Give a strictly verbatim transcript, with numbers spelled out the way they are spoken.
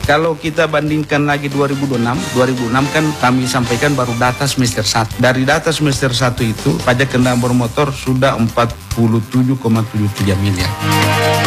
Kalau kita bandingkan lagi dua ribu dua puluh enam, dua ribu enam kan kami sampaikan baru data semester satu. Dari data semester satu itu, pajak kendaraan bermotor sudah empat puluh tujuh koma tujuh tiga miliar.